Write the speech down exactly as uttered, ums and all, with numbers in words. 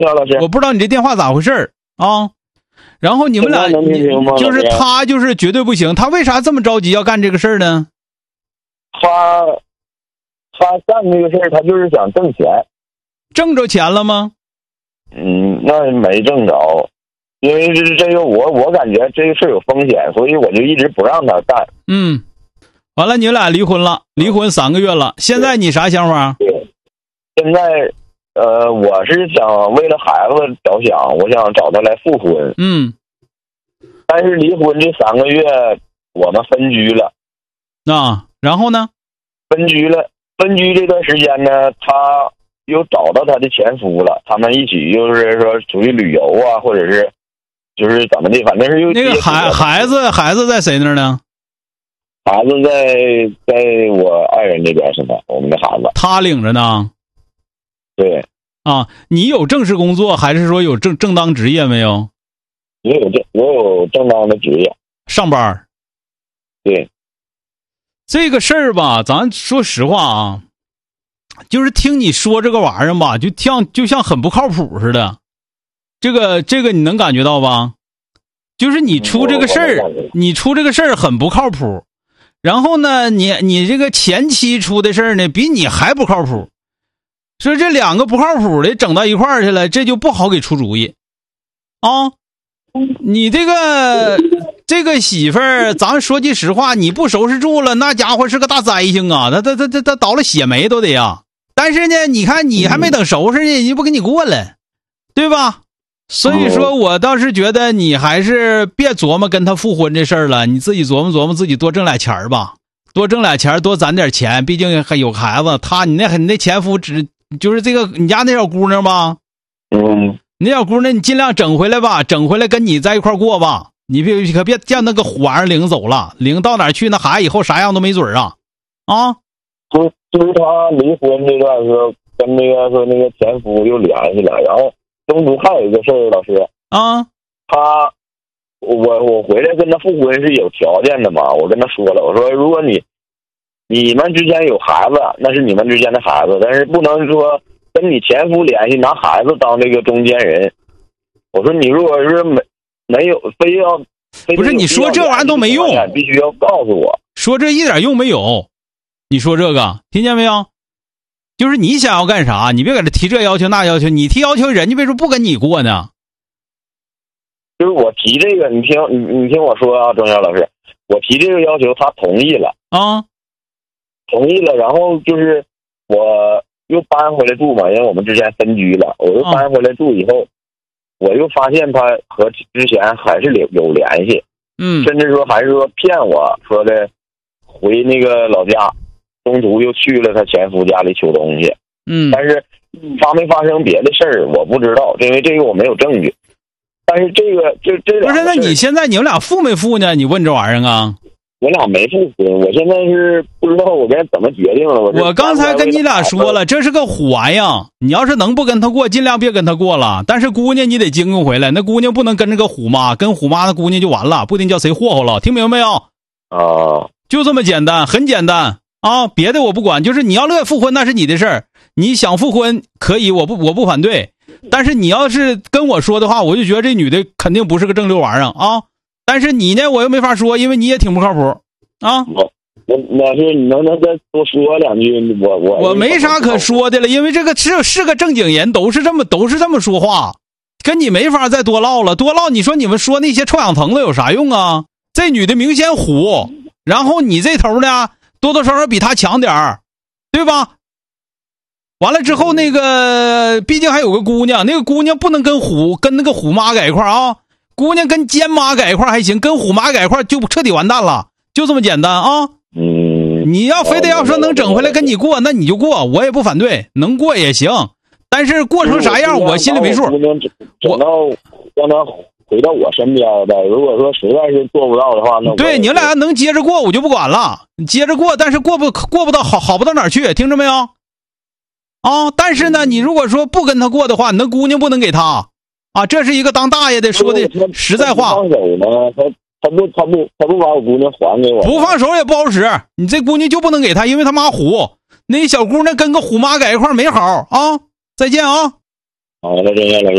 赵老师， 我不知道你这电话咋回事啊？然后你们俩能听清吗？ 就是他就是绝对不行，他为啥这么着急要干这个事儿呢？ 他他干这个事儿，他就是想挣钱。 挣着钱了吗？ 嗯，那没挣着，因为这这个我我感觉这个事有风险，所以我就一直不让他干。 嗯，完了，你们俩离婚了，离婚三个月了，现在你啥想法？ 对，现在呃，我是想为了孩子着想，我想找他来复婚。 嗯， 但是离婚这三个月，我们分居了。 啊，然后呢？ 分居了，分居这段时间呢，他又找到他的前夫了，他们一起就是说出去旅游啊，或者是就是怎么的，反正是又那个孩孩子孩子在谁那儿呢？ 孩子在在我爱人那边是吧？我们的孩子他领着呢。 对啊，你有正式工作还是说有正正当职业没有？ 我有正我有正当的职业， 上班。 对， 这个事儿吧，咱说实话啊，就是听你说这个玩意儿吧，就像就像很不靠谱似的。这个这个你能感觉到吧？就是你出这个事儿，你出这个事儿很不靠谱。然后呢，你你这个前妻出的事儿呢，比你还不靠谱。所以这两个不靠谱的整到一块儿去了，这就不好给出主意啊。你这个这个媳妇儿，咱说句实话，你不收拾住了，那家伙是个大灾星啊！他他他他他倒了血霉都得呀。但是呢，你看你还没等收拾呢，人家不跟你过了，对吧？所以说我倒是觉得你还是别琢磨跟他复婚这事儿了，你自己琢磨琢磨，自己多挣俩钱儿吧，多挣俩钱儿，多攒点钱，毕竟还有孩子。他你那你那前夫只就是这个你家那小姑娘吧， 嗯， 你那小姑娘你尽量整回来吧，整回来跟你在一块儿过吧，你别可别叫那个虎玩意儿领走了，领到哪儿去那孩子以后啥样都没准儿啊啊！ 就就是他离婚这段时候跟那个说那个前夫又联系了，然后中途还有一个事儿，老师啊， 他我我回来跟他复婚是有条件的嘛，我跟他说了，我说如果你你们之间有孩子，那是你们之间的孩子，但是不能说跟你前夫联系，拿孩子当这个中间人。我说你如果是没没有非要非不是你说这玩意儿都没用， 必须要告诉我， 说这一点用没有。你说这个听见没有？就是你想要干啥，你别搁这提这要求那要求，你提要求人家为什么不跟你过呢？ 就是我提这个，你听你你听我说啊，钟晓老师，我提这个要求，他同意了啊， 同意了，然后就是我又搬回来住嘛，因为我们之前分居了，我又搬回来住以后，啊、我又发现他和之前还是有有联系， 嗯， 甚至说还是说骗我说的回那个老家。中途又去了他前夫家里取东西， 嗯， 但是发没发生别的事儿我不知道，因为这个我没有证据。但是这个这这不是，那你现在你们俩复没复呢？你问这玩意儿啊？ 我俩没复婚，我现在是不知道我该怎么决定了。我我刚才跟你俩说了，这是个虎玩意儿，你要是能不跟他过，尽量别跟他过了。但是姑娘你得经营回来，那姑娘不能跟着个虎妈，跟虎妈那姑娘就完了，不定叫谁霍霍了，听明白没有？ 啊， 就这么简单，很简单。啊，别的我不管，就是你要乐意复婚那是你的事儿，你想复婚可以，我不我不反对。但是你要是跟我说的话，我就觉得这女的肯定不是个正溜玩意儿啊。但是你呢，我又没法说，因为你也挺不靠谱啊。 我我老师，你能不能再多说两句？我我我没啥可说的了，因为这个是是个正经人，都是这么都是这么说话，跟你没法再多唠了。多唠，你说你们说那些臭氧层子有啥用啊？这女的明显虎，然后你这头呢？多多少少比他强点儿，对吧？完了之后，那个毕竟还有个姑娘，那个姑娘不能跟虎跟那个虎妈在一块儿啊。姑娘跟奸妈在一块儿还行，跟虎妈在一块儿就彻底完蛋了，就这么简单啊。 嗯， 你要非得要说能整回来跟你过，那你就过，我也不反对，能过也行。但是过成啥样，我心里没数。 我到让他回到我身边的，如果说实在是做不到的话，那对你俩能接着过，我就不管了，接着过，但是过不过不到好好不到哪儿去，听着没有？啊！但是呢，你如果说不跟他过的话，你那姑娘不能给他啊，这是一个当大爷的说的实在话。 放手呢，他他不他不他不把我姑娘还给我， 不放手也不好使，你这姑娘就不能给他，因为他妈虎，那小姑娘跟个虎妈在一块没好啊！再见啊！ 好了，再见了。